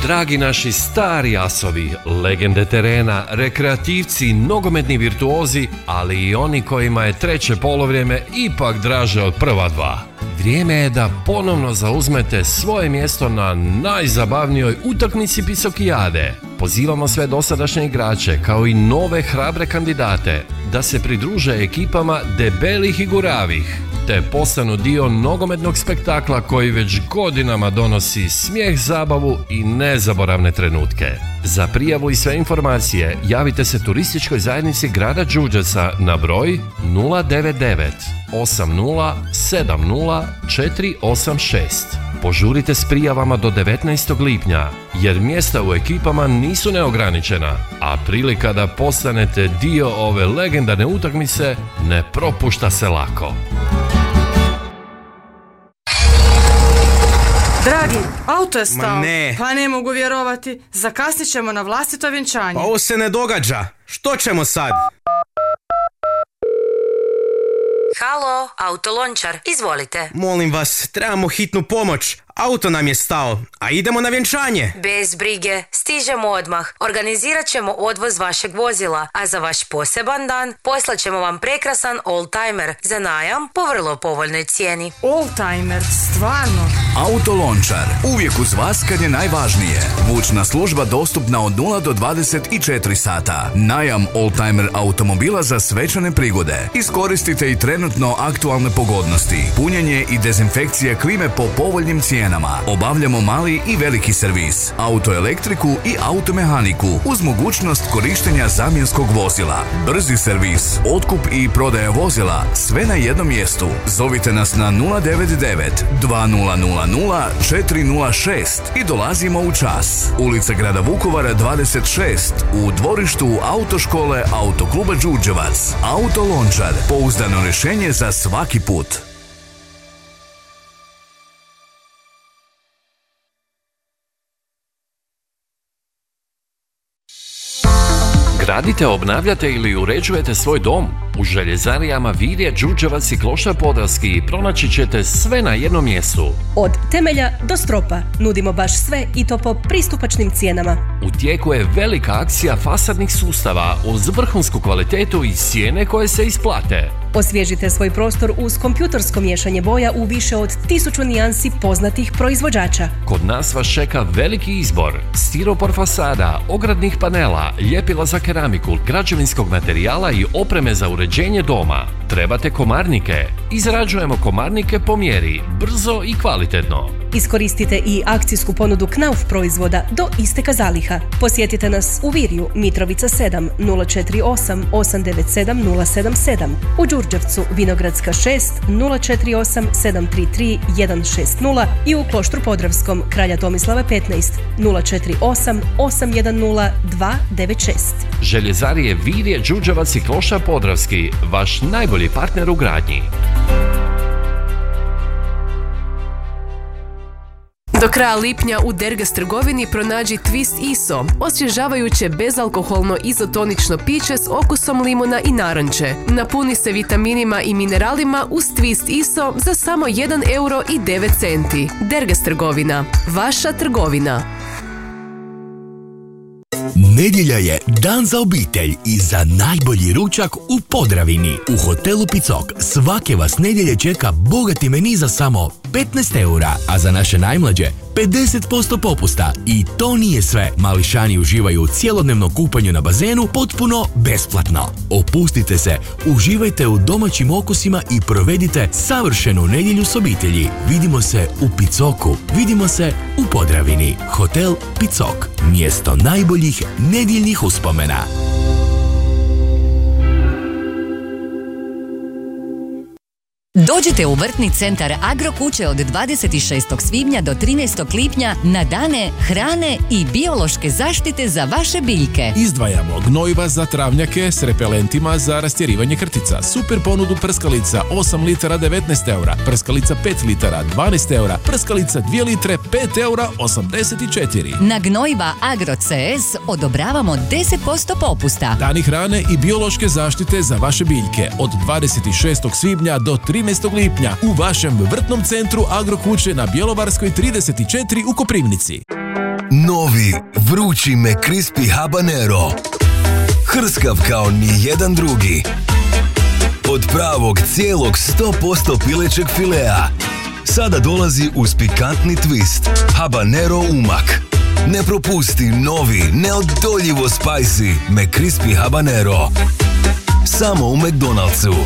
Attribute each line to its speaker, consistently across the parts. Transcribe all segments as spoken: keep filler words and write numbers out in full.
Speaker 1: Dragi naši stari asovi, legende terena, rekreativci, nogometni virtuozi, ali i oni kojima je treće polovrijeme ipak draže od prva dva. Vrijeme je da ponovno zauzmete svoje mjesto na najzabavnijoj utakmici Pisokijade. Pozivamo sve dosadašnje igrače, kao i nove hrabre kandidate, da se pridruže ekipama debelih i guravih, te postanu dio nogometnog spektakla koji već godinama donosi smijeh, zabavu i nezaboravne trenutke. Za prijavu i sve informacije javite se turističkoj zajednici grada Đurđevca na broj nula devet devet osam nula sedam nula četiri osam šest. Požurite s prijavama do devetnaestog lipnja, jer mjesta u ekipama nisu neograničena, a prilika da postanete dio ove legendarne utakmice ne propušta se lako.
Speaker 2: Dragi, auto je stao.
Speaker 3: Ma ne.
Speaker 2: Pa ne mogu vjerovati. Zakasnit ćemo na vlastito vjenčanje.
Speaker 3: Pa ovo se ne događa. Što ćemo sad?
Speaker 4: Halo, autolončar, izvolite.
Speaker 3: Molim vas, trebamo hitnu pomoć. Auto nam je stao, a idemo na vjenčanje.
Speaker 4: Bez brige, stižemo odmah. Organizirat ćemo odvoz vašeg vozila, a za vaš poseban dan poslat ćemo vam prekrasan oldtimer za najam po vrlo povoljnoj cijeni.
Speaker 2: Oldtimer, stvarno?
Speaker 5: Autolončar, uvijek uz vas kad je najvažnije. Vučna služba dostupna od nula do dvadeset četiri sata. Najam oldtimer automobila za svečane prigode. Iskoristite i trenutno aktualne pogodnosti. Punjenje i dezinfekcija klime po povoljnim cijenama. Obavljamo mali i veliki servis, autoelektriku i automehaniku uz mogućnost korištenja zamjenskog vozila. Brzi servis, otkup i prodaja vozila, sve na jednom mjestu. Zovite nas na nula devet devet dva nula nula nula četiri nula šest i dolazimo u čas. Ulica grada Vukovara dvadeset šest u dvorištu autoškole Autokluba Đurđevac. Autolončar, pouzdano rješenje za svaki put.
Speaker 1: Gradite, obnavljate ili uređujete svoj dom? U željezarijama Virje, Đurđevac i Kloštar Podravski pronaći ćete sve na jednom mjestu.
Speaker 6: Od temelja do stropa nudimo baš sve i to po pristupačnim cijenama.
Speaker 1: U tijeku je velika akcija fasadnih sustava uz vrhunsku kvalitetu i cijene koje se isplate.
Speaker 6: Osvježite svoj prostor uz kompjutorsko miješanje boja u više od tisuću nijansi poznatih proizvođača.
Speaker 1: Kod nas vas čeka veliki izbor stiropor fasada, ogradnih panela, ljepila za keramiku, građevinskog materijala i opreme za uređenje doma. Trebate komarnike? Izrađujemo komarnike po mjeri, brzo i kvalitetno.
Speaker 6: Iskoristite i akcijsku ponudu Knauf proizvoda do isteka zaliha. Posjetite nas u Virju, Mitrovica sedam, nula četiri osam osam devet sedam nula sedam sedam. U Đurđevcu, Vinogradska šest, nula četiri osam sedam tri tri jedan šest nula i u Kloštru Podravskom, Kralja Tomislava petnaest, nula četiri osam osam jedan nula dva devet šest.
Speaker 1: Željezarije Virje, Đurđevac i Kloštar Podravski, vaš najbolji partner u gradnji.
Speaker 7: Do kraja lipnja u Dergas trgovini pronađi Twist Iso, osvježavajuće bezalkoholno izotonično piće s okusom limuna i naranče. Napuni se vitaminima i mineralima uz Twist Iso za samo jedan euro i devet centi. Dergas trgovina, vaša trgovina.
Speaker 8: Nedjelja je dan za obitelj i za najbolji ručak u Podravini. U hotelu Picok svake vas nedjelje čeka bogati meni za samo petnaest eura, a za naše najmlađe pedeset posto popusta. I to nije sve. Mališani uživaju u cjelodnevnom kupanju na bazenu potpuno besplatno. Opustite se, uživajte u domaćim okusima i provedite savršenu nedjelju s obitelji. Vidimo se u Picoku, vidimo se u Podravini. Hotel Picok, mjesto najboljih nedjeljnih uspomena.
Speaker 9: Dođite u vrtni centar Agrokuće od dvadeset šestog svibnja do trinaestog lipnja na dane hrane i biološke zaštite za vaše biljke.
Speaker 10: Izdvajamo gnojiva za travnjake s repelentima za rastjerivanje krtica. Super ponudu prskalica osam litara devetnaest eura, prskalica pet litara dvanaest eura, prskalica dvije litre pet eura osamdeset četiri.
Speaker 9: Na gnojiva Agro C S odobravamo deset posto popusta.
Speaker 10: Dani hrane i biološke zaštite za vaše biljke od dvadeset šestog svibnja do trinaestog lipnja u vašem vrtnom centru Agrokuće na Bjelovarskoj trideset četiri u Koprivnici.
Speaker 11: Novi, vrući McCrispy Habanero. Hrskav kao ni jedan drugi. Od pravog cijelog sto posto pilećeg filea. Sada dolazi uz pikantni twist. Habanero umak. Ne propusti novi, neodoljivo spicy McCrispy Habanero. Samo u McDonald'su.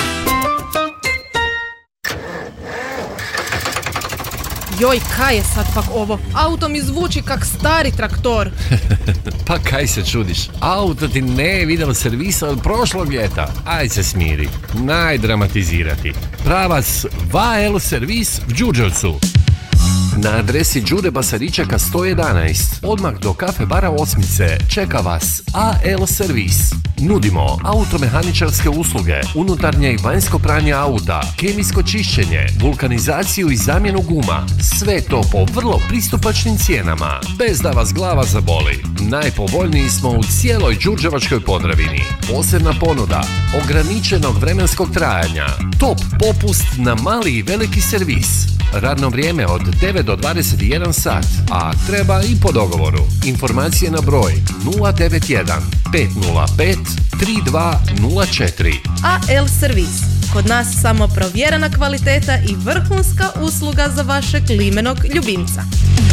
Speaker 12: Joj, kaj je sad pak ovo? Auto mi zvuči kak stari traktor.
Speaker 1: Pa kaj se čudiš? Auto ti ne je vidjelo servisa od prošlog ljeta. Aj se smiri. Najdramatizirati. Pravac Va El Servis v Đurđevcu. Na adresi Đure Basaričeka sto jedanaest, odmah do kafe bara Osmice, čeka vas A L Servis. Nudimo automehaničarske usluge, unutarnje i vanjsko pranje auta, kemijsko čišćenje, vulkanizaciju i zamjenu guma. Sve to po vrlo pristupačnim cijenama, bez da vas glava zaboli. Najpovoljniji smo u cijeloj Đurđevačkoj Podravini. Posebna ponuda, ograničenog vremenskog trajanja, top popust na mali i veliki servis. Radno vrijeme od devet do dvadeset jedan sat, a treba i po dogovoru. Informacije na broj nula devet jedan pet nula pet tri dva nula četiri.
Speaker 12: A L Servis. Kod nas samo provjerena kvaliteta i vrhunska usluga za vašeg limenog ljubimca.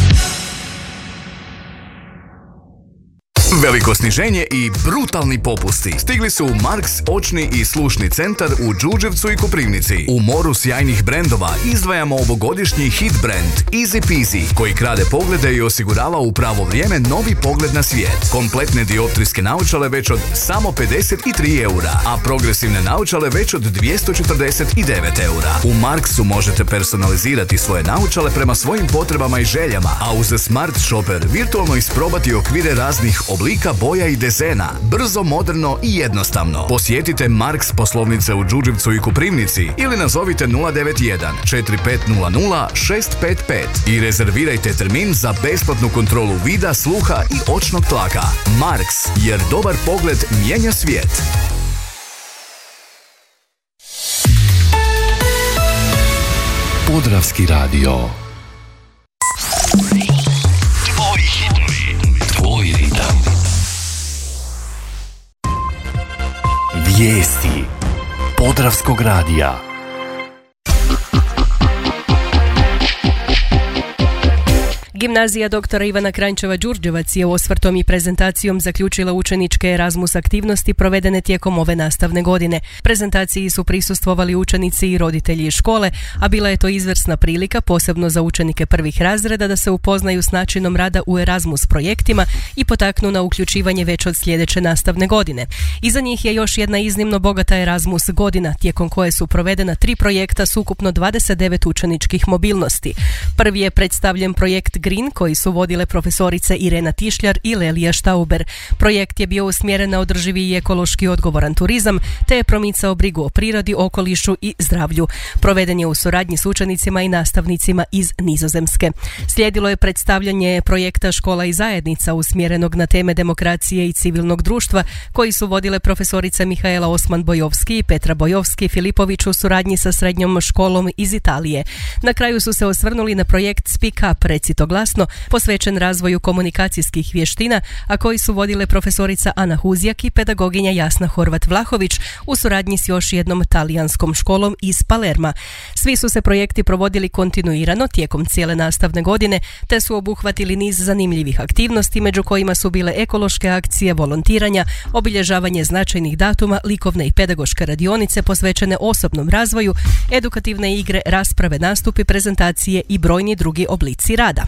Speaker 5: Veliko sniženje i brutalni popusti stigli su u Marks očni i slušni centar u Đurđevcu i Koprivnici. U moru sjajnih brendova izdvajamo ovogodišnji hit brand Easy Peasy, koji krade poglede i osigurava u pravo vrijeme novi pogled na svijet. Kompletne dioptrijske naočale već od samo pedeset tri eura, a progresivne naočale već od dvjesto četrdeset devet eura. U Marksu možete personalizirati svoje naočale prema svojim potrebama i željama, a uz Smart Shopper virtualno isprobati okvire raznih oblika, boja i dezena, brzo, moderno i jednostavno. Posjetite Marks poslovnice u Đurđevcu i Koprivnici ili nazovite nula devet jedan četiri pet nula nula šest pet pet i rezervirajte termin za besplatnu kontrolu vida, sluha i očnog tlaka. Marks, jer dobar pogled mijenja svijet.
Speaker 1: Podravski radio. Tvoji hitovi, tvoj ritam. Vijesti Podravskog radija.
Speaker 6: Gimnazija doktora Ivana Kranjčeva Đurđevac je osvrtom i prezentacijom zaključila učeničke Erasmus aktivnosti provedene tijekom ove nastavne godine. Prezentaciji su prisustvovali učenici i roditelji iz škole, a bila je to izvrsna prilika, posebno za učenike prvih razreda, da se upoznaju s načinom rada u Erasmus projektima i potaknu na uključivanje već od sljedeće nastavne godine. Iza njih je još jedna iznimno bogata Erasmus godina, tijekom koje su provedena tri projekta s ukupno dvadeset devet učeničkih mobilnosti. Prvi je predstavljen projekt Green, koji su vodile profesorice Irena Tišljar i Lelija Štauber. Projekt je bio usmjeren na održivi i ekološki odgovoran turizam, te je promicao brigu o prirodi, okolišu i zdravlju. Proveden je u suradnji s učenicima i nastavnicima iz Nizozemske. Slijedilo je predstavljanje projekta Škola i zajednica usmjerenog na teme demokracije i civilnog društva, koji su vodile profesorice Mihaela Osman-Bojovski i Petra Bojovski-Filipović u suradnji sa srednjom školom iz Italije. Na kraju su se osvrnuli na projekt Speak Up, recito glasno, posvećen razvoju komunikacijskih vještina, a koji su vodile profesorica Ana Huzjak i pedagoginja Jasna Horvat-Vlahović u suradnji s još jednom talijanskom školom iz Palerma. Svi su se projekti provodili kontinuirano tijekom cijele nastavne godine, te su obuhvatili niz zanimljivih aktivnosti, među kojima su bile ekološke akcije, volontiranja, obilježavanje značajnih datuma, likovne i pedagoške radionice posvećene osobnom razvoju, edukativne igre, rasprave, nastupi, prezentacije i brojni drugi oblici rada.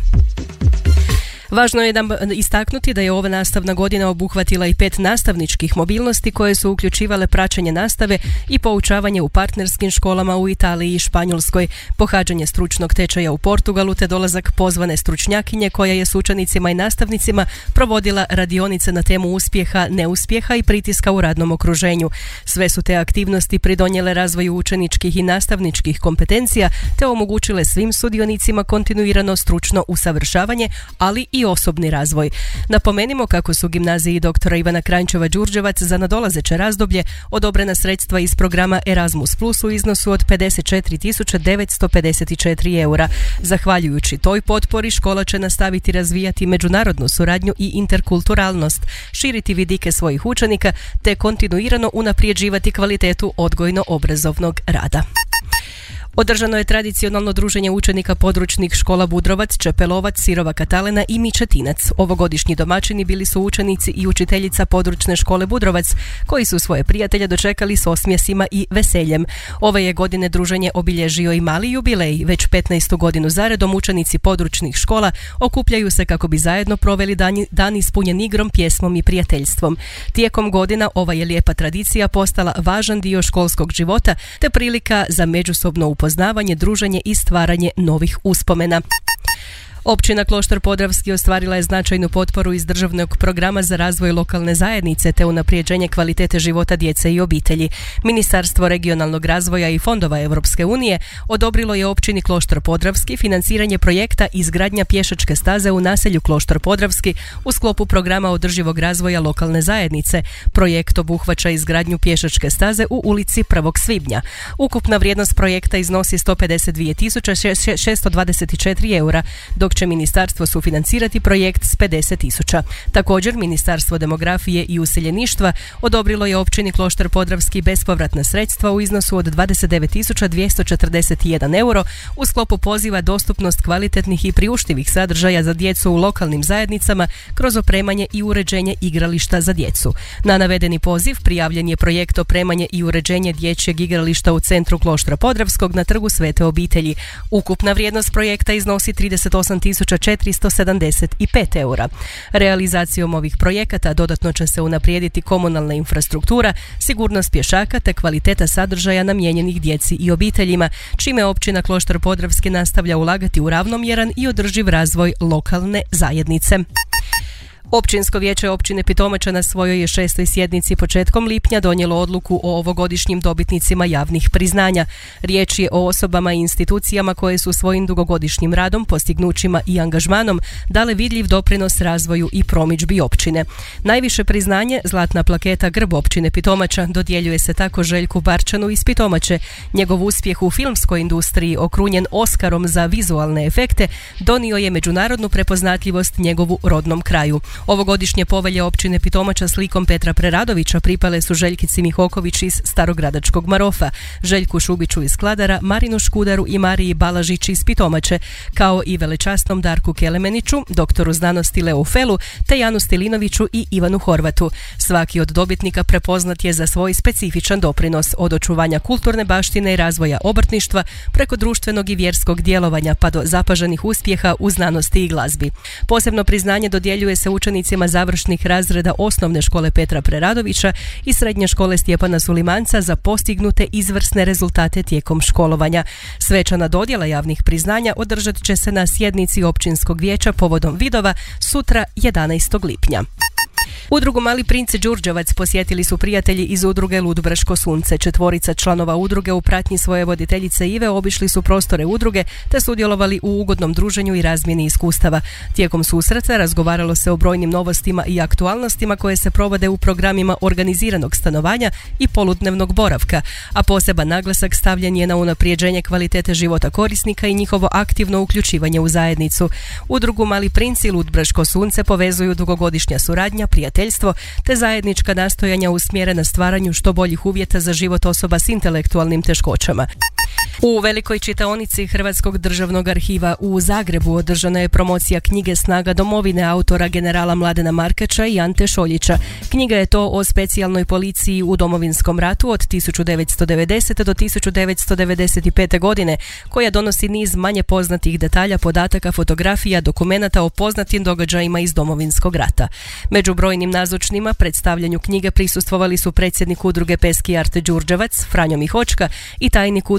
Speaker 6: Važno je da istaknuti da je ova nastavna godina obuhvatila i pet nastavničkih mobilnosti koje su uključivale praćenje nastave i poučavanje u partnerskim školama u Italiji i Španjolskoj, pohađanje stručnog tečaja u Portugalu te dolazak pozvane stručnjakinje koja je s učenicima i nastavnicima provodila radionice na temu uspjeha, neuspjeha i pritiska u radnom okruženju. Sve su te aktivnosti pridonijele razvoju učeničkih i nastavničkih kompetencija te omogućile svim sudionicima kontinuirano stručno usavršavanje, ali i i osobni razvoj. Napomenimo kako su gimnaziji doktora Ivana Kranjčeva Đurđevac za nadolazeće razdoblje odobrena sredstva iz programa Erasmus Plus u iznosu od pedeset četiri tisuće devetsto pedeset četiri eura. Zahvaljujući toj potpori škola će nastaviti razvijati međunarodnu suradnju i interkulturalnost, širiti vidike svojih učenika te kontinuirano unaprijeđivati kvalitetu odgojno-obrazovnog rada. Održano je tradicionalno druženje učenika područnih škola Budrovac, Čepelovac, Sirova Katalena i Mičetinac. Ovogodišnji domaćini bili su učenici i učiteljica područne škole Budrovac, koji su svoje prijatelje dočekali s osmjesima i veseljem. Ove je godine druženje obilježio i mali jubilej. Već petnaestu godinu zaredom učenici područnih škola okupljaju se kako bi zajedno proveli dan, dan ispunjen igrom, pjesmom i prijateljstvom. Tijekom godina ova je lijepa tradicija postala važan dio školskog života te prilika za međusobno upoznavanje, druženje i stvaranje novih uspomena. Općina Kloštar Podravski ostvarila je značajnu potporu iz državnog programa za razvoj lokalne zajednice te unaprijeđenje kvalitete života djece i obitelji. Ministarstvo regionalnog razvoja i fondova Europske unije odobrilo je općini Kloštar Podravski financiranje projekta izgradnja pješačke staze u naselju Kloštar Podravski u sklopu programa održivog razvoja lokalne zajednice. Projekt obuhvaća izgradnju pješačke staze u ulici prvog svibnja. Ukupna vrijednost projekta iznosi sto pedeset dvije tisuće šesto dvadeset četiri eura, dok će ministarstvo sufinancirati projekt s pedeset tisuća. Također, Ministarstvo demografije i useljeništva odobrilo je općini Kloštar Podravski bespovratna sredstva u iznosu od dvadeset devet tisuća dvjesto četrdeset jedan euro u sklopu poziva dostupnost kvalitetnih i priuštivih sadržaja za djecu u lokalnim zajednicama kroz opremanje i uređenje igrališta za djecu. Na navedeni poziv prijavljen je projekt opremanje i uređenje dječjeg igrališta u centru Kloštra Podravskog na trgu Svete obitelji. Ukupna vrijednost projekta iznosi trideset osam tisuća četiristo sedamdeset pet eura. Realizacijom ovih projekata dodatno će se unaprijediti komunalna infrastruktura, sigurnost pješaka te kvaliteta sadržaja namijenjenih djeci i obiteljima, čime općina Kloštar Podravski nastavlja ulagati u ravnomjeran i održiv razvoj lokalne zajednice. Općinsko vijeće općine Pitomača na svojoj je šestoj sjednici početkom lipnja donijelo odluku o ovogodišnjim dobitnicima javnih priznanja. Riječ je o osobama i institucijama koje su svojim dugogodišnjim radom, postignućima i angažmanom dale vidljiv doprinos razvoju i promidžbi općine. Najviše priznanje, zlatna plaketa grb općine Pitomača, dodjeljuje se tako Željku Barčanu iz Pitomače. Njegov uspjeh u filmskoj industriji, okrunjen Oskarom za vizualne efekte, donio je međunarodnu prepoznatljivost njegovu rodnom kraju. Ovogodišnje povelje općine Pitomača s likom Petra Preradovića pripale su Željkici Mihoković iz Starogradačkog Marofa, Željku Šubiću iz Kladara, Marinu Škudaru i Mariji Balažić iz Pitomače, kao i velečasnom Darku Kelemeniću, doktoru znanosti Leu Felu, te Janu Stilinoviću i Ivanu Horvatu. Svaki od dobitnika prepoznat je za svoj specifičan doprinos, od očuvanja kulturne baštine i razvoja obrtništva preko društvenog i vjerskog djelovanja pa do zapaženih uspjeha u znanosti i glazbi. Posebno priznanje dodjeljuje se učenicima završnih razreda osnovne škole Petra Preradovića i srednje škole Stjepana Sulimanca za postignute izvrsne rezultate tijekom školovanja. Svečana dodjela javnih priznanja održat će se na sjednici općinskog vijeća povodom Vidova sutra jedanaestog lipnja. Udrugu Mali princ Đurđevac posjetili su prijatelji iz udruge Ludbreško sunce. Četvorica članova udruge u pratnji svoje voditeljice Ive obišli su prostore udruge te sudjelovali u ugodnom druženju i razmjeni iskustava. Tijekom susreta razgovaralo se o brojnim novostima i aktualnostima koje se provode u programima organiziranog stanovanja i poludnevnog boravka, a poseban naglasak stavljen je na unaprijeđenje kvalitete života korisnika i njihovo aktivno uključivanje u zajednicu. Udrugu Mali princ i Ludbreško sunce povezuju dugogodišnja suradnja, prijateljstvo te zajednička nastojanja usmjerena stvaranju što boljih uvjeta za život osoba s intelektualnim teškoćama. U velikoj čitaonici Hrvatskog državnog arhiva u Zagrebu održana je promocija knjige Snaga domovine autora generala Mladena Markača i Ante Šoljića. Knjiga je to o specijalnoj policiji u Domovinskom ratu od tisuću devetsto devedesete do tisuću devetsto devedeset pete godine, koja donosi niz manje poznatih detalja, podataka, fotografija, dokumenata o poznatim događajima iz Domovinskog rata. Među brojnim nazočnima predstavljanju knjige prisustvovali su predsjednik udruge Peski Arte Đurđevac, Franjo Mihočka, i tajnik udruge A K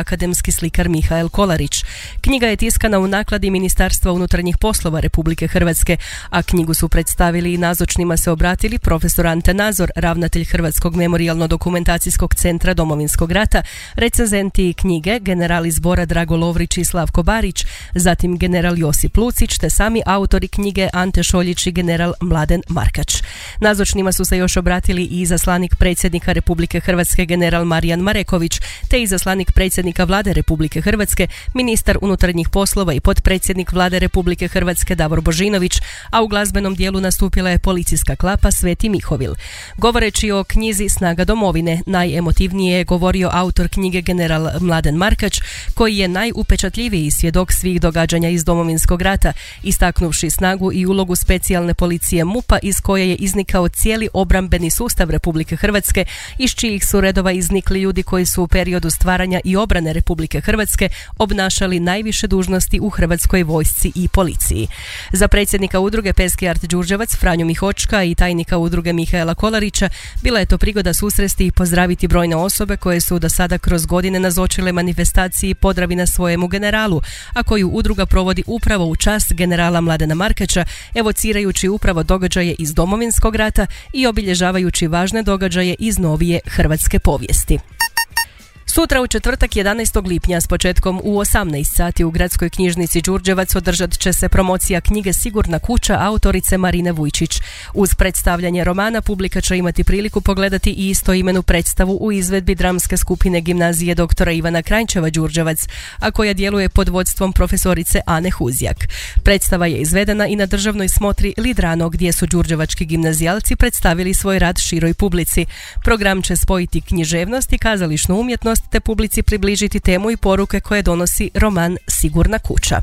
Speaker 6: akademski slikar Mihael Kolarić. Knjiga je tiskana u nakladi Ministarstva unutarnjih poslova Republike Hrvatske, a knjigu su predstavili i nazočnima se obratili profesor Ante Nazor, ravnatelj Hrvatskog memorijalno-dokumentacijskog centra Domovinskog rata, recenzenti knjige, generali zbora Drago Lovrić i Slavko Barić, zatim general Josip Lucić, te sami autori knjige Ante Šoljić i general Mladen Markač. Nazočnima su se još obratili i izaslanik predsjednika Republike Hrvatske general Marijan Mareković, te izaslanik predsjednika Vlade Republike Hrvatske, ministar unutarnjih poslova i potpredsjednik Vlade Republike Hrvatske Davor Božinović, a u glazbenom dijelu nastupila je policijska klapa Sveti Mihovil. Govoreći o knjizi Snaga domovine, najemotivnije je govorio autor knjige general Mladen Markač, koji je najupečatljiviji svjedok svih događanja iz Domovinskog rata, istaknuvši snagu i ulogu specijalne policije MUP-a iz koje je iznikao cijeli obrambeni sustav Republike Hrvatske, iz čijih su redova iznikli ljudi koji su u periodu stvaranja i obrane Republike Hrvatske obnašali najviše dužnosti u Hrvatskoj vojsci i policiji. Za predsjednika udruge Peski art Đurđevac Franju Mihočka i tajnika udruge Mihaela Kolarića bila je to prigoda susresti i pozdraviti brojne osobe koje su do sada kroz godine nazočile manifestaciji Podravina svojemu generalu, a koju udruga provodi upravo u čast generala Mladena Markača, evocirajući upravo događaje iz Domovinskog rata i obilježavajući važne događaje iz novije hrvatske povijesti. Sutra u četvrtak jedanaestog lipnja s početkom u osamnaest sati u gradskoj knjižnici Đurđevac održat će se promocija knjige Sigurna kuća autorice Marine Vujčić. Uz predstavljanje romana publika će imati priliku pogledati i istoimenu predstavu u izvedbi dramske skupine gimnazije doktora Ivana Kranjčeva Đurđevac, a koja djeluje pod vodstvom profesorice Ane Huzjak. Predstava je izvedena i na državnoj smotri Lidrano, gdje su đurđevački gimnazijalci predstavili svoj rad široj publici. Program će spojiti književnost i kazališnu umjetnost te publici približiti temu i poruke koje donosi roman Sigurna kuća.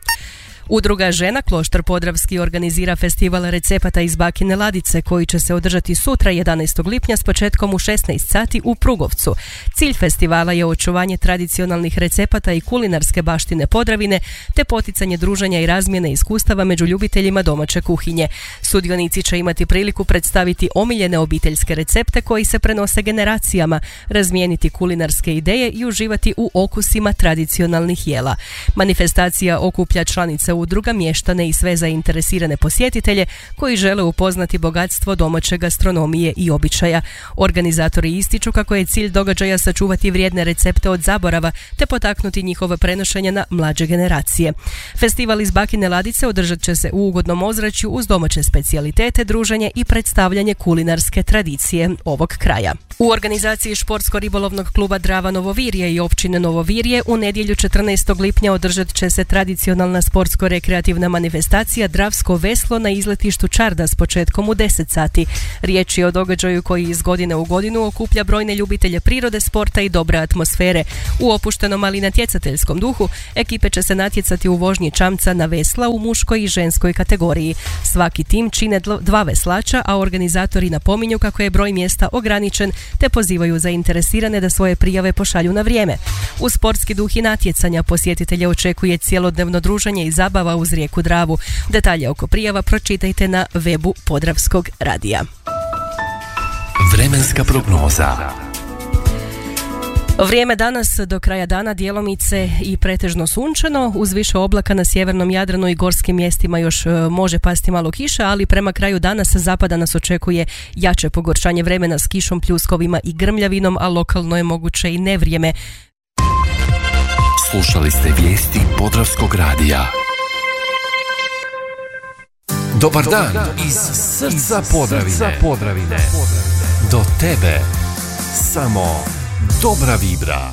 Speaker 6: Udruga Žena Kloštar Podravski organizira festival recepata iz Bakine Ladice koji će se održati sutra jedanaestog lipnja s početkom u šesnaest sati u Prugovcu. Cilj festivala je očuvanje tradicionalnih recepata i kulinarske baštine Podravine te poticanje druženja i razmjene iskustava među ljubiteljima domaće kuhinje. Sudionici će imati priliku predstaviti omiljene obiteljske recepte koji se prenose generacijama, razmijeniti kulinarske ideje i uživati u okusima tradicionalnih jela. Manifestacija okuplja članice udruga, mještane i sve zainteresirane posjetitelje koji žele upoznati bogatstvo domaće gastronomije i običaja. Organizatori ističu kako je cilj događaja sačuvati vrijedne recepte od zaborava te potaknuti njihovo prenošenje na mlađe generacije. Festival iz Bakine Ladice održat će se u ugodnom ozračju uz domaće specijalitete, druženje i predstavljanje kulinarske tradicije ovog kraja. U organizaciji Športsko-ribolovnog kluba Drava Novovirje i općine Novovirje u nedjelju četrnaestog lipnja održat će se tradicionalna sportsko-rekreativna manifestacija Dravsko veslo na izletištu Čarda s početkom u deset sati. Riječ je o događaju koji iz godine u godinu okuplja brojne ljubitelje prirode, sporta i dobre atmosfere. U opuštenom ali natjecateljskom duhu ekipe će se natjecati u vožnji čamca na vesla u muškoj i ženskoj kategoriji. Svaki tim čine dva veslača, a organizatori napominju kako je broj mjesta ograničen te pozivaju zainteresirane da svoje prijave pošalju na vrijeme. U sportski duh i natjecanja posjetitelje očekuje cjelodnevno druženje i zabava uz rijeku Dravu. Detalje oko prijava pročitajte na webu Podravskog radija.
Speaker 1: Vremenska prognoza.
Speaker 6: Vrijeme danas do kraja dana djelomice i pretežno sunčano, uz više oblaka na sjevernom Jadranu i gorskim mjestima još može pasti malo kiša, ali prema kraju dana sa zapada nas očekuje jače pogoršanje vremena s kišom, pljuskovima i grmljavinom, a lokalno je moguće i nevrijeme.
Speaker 1: Slušali ste vijesti Podravskog radija. Dobar dan iz srca Podravine. Podravine. Do tebe samo dobra vibra.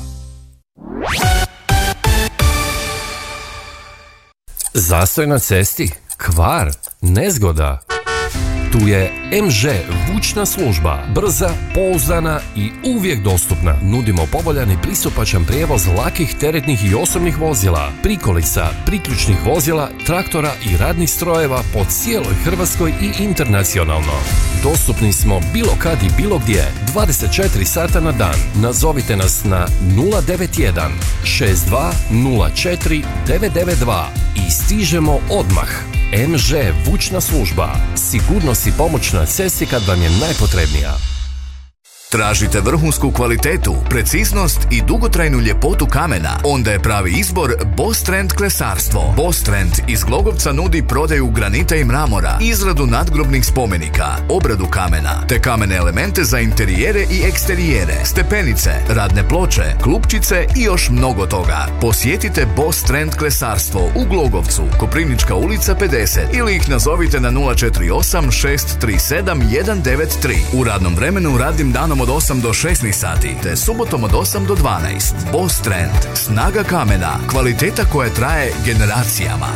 Speaker 1: Zastoj na cesti, kvar, nezgoda. Tu je em žé vučna služba. Brza, pouzdana i uvijek dostupna. Nudimo povoljan i pristupačan prijevoz lakih, teretnih i osobnih vozila, prikolica, priključnih vozila, traktora i radnih strojeva po cijeloj Hrvatskoj i internacionalno. Dostupni smo bilo kad i bilo gdje, dvadeset četiri sata na dan. Nazovite nas na nula devet jedan šest dva nula četiri devet devet dva i stižemo odmah. em žé vučna služba. Sigurnost i pomoć na cesti kad vam je najpotrebnija.
Speaker 5: Tražite vrhunsku kvalitetu, preciznost i dugotrajnu ljepotu kamena? Onda je pravi izbor Boss Trend Klesarstvo. Boss Trend iz Glogovca nudi prodaju granita i mramora, izradu nadgrobnih spomenika, obradu kamena, te kamene elemente za interijere i eksterijere, stepenice, radne ploče, klupčice i još mnogo toga. Posjetite Boss Trend Klesarstvo u Glogovcu, Koprivnička ulica pedeset, ili ih nazovite na nula četiri osam šest tri sedam jedan devet tri. U radnom vremenu radnim danom od osam do šesnaest sati, te subotom od osam do dvanaest. Boss Trend, snaga kamena, kvaliteta koja traje generacijama.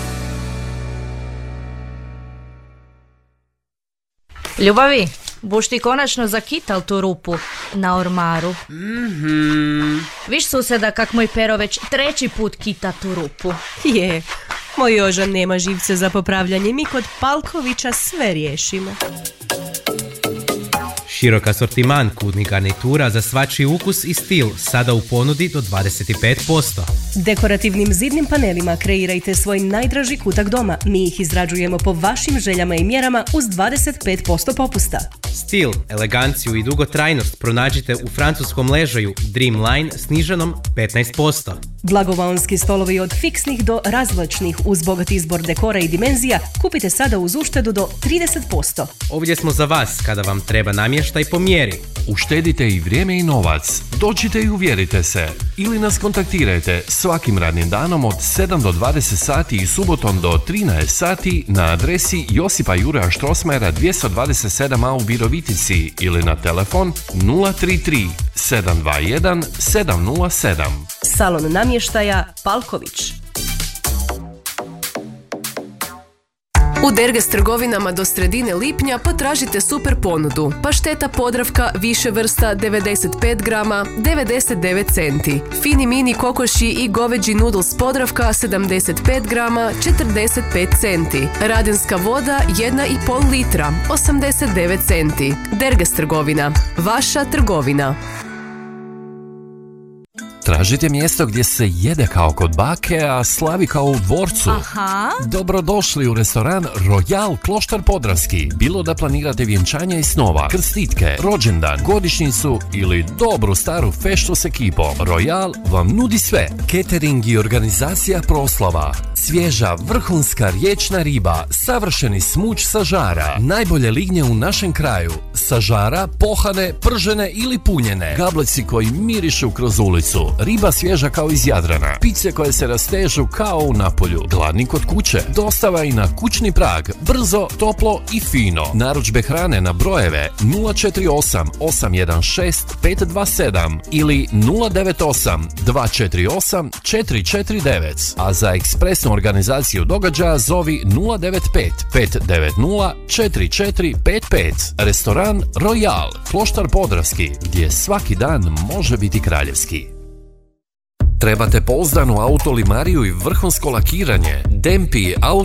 Speaker 13: Ljubavi, buš ti konačno zakital tu rupu na ormaru.
Speaker 12: Mhm.
Speaker 13: Viš suseda kak moj pero već treći put kita tu rupu.
Speaker 6: Je, moj Jožan nema živce za popravljanje, mi kod Palkovića sve riješimo.
Speaker 14: Širok asortiman kudnih garnitura za svačiji ukus i stil, sada u ponudi do dvadeset pet posto.
Speaker 6: Dekorativnim zidnim panelima kreirajte svoj najdraži kutak doma. Mi ih izrađujemo po vašim željama i mjerama uz dvadeset pet posto popusta.
Speaker 14: Stil, eleganciju i dugotrajnost pronađite u francuskom ležaju Dreamline s niženom petnaest posto.
Speaker 6: Blagovaonski stolovi od fiksnih do razvlačnih uz bogat izbor dekora i dimenzija kupite sada uz uštedu do trideset posto.
Speaker 14: Ovdje smo za vas kada vam treba namještaj po mjeri.
Speaker 1: Uštedite i vrijeme i novac. Dođite i uvjerite se. Ili nas kontaktirajte svakim radnim danom od sedam do dvadeset sati i subotom do trinaest sati na adresi Josipa Juraja Štrosmajera dvjesto dvadeset sedam a u Virovitici ili na telefon nula tri tri sedam dva jedan sedam nula sedam.
Speaker 6: Salon namještaja Palković.
Speaker 7: U Derges trgovinama do sredine lipnja potražite super ponudu. Pašteta Podravka više vrsta devedeset pet grama, devedeset devet centi. Fini mini kokoši i goveđi noodles Podravka sedamdeset pet grama, četrdeset pet centi. Radenska voda jedna i pol litra, osamdeset devet centi. Derges trgovina. Vaša trgovina.
Speaker 1: Tražite mjesto gdje se jede kao kod bake, a slavi kao u dvorcu.
Speaker 13: Aha.
Speaker 1: Dobrodošli u restoran Royal Kloštar Podravski. Bilo da planirate vjenčanja i snova, krstitke, rođendan, godišnjicu ili dobru staru feštu s ekipom, Royal vam nudi sve. Catering i organizacija proslava, svježa vrhunska riječna riba, savršeni smuč sa žara, najbolje lignje u našem kraju, sa žara, pohane, pržene ili punjene, gableci koji mirišu kroz ulicu, riba svježa kao iz Jadrana, pice koje se rastežu kao u Napolju, gladni kod kuće, dostava i na kućni prag, brzo, toplo i fino. Narudžbe hrane na brojeve nula četiri osam osam jedan šest pet dva sedam ili nula devet osam dva četiri osam četiri četiri devet, a za ekspresnu organizaciju događaja zovi nula devet pet pet devet nula četiri četiri pet pet. Restoran Royal Kloštar Podravski, gdje svaki dan može biti kraljevski. Trebate pouzdanu autolimariju i vrhunsko lakiranje? Dempi Auto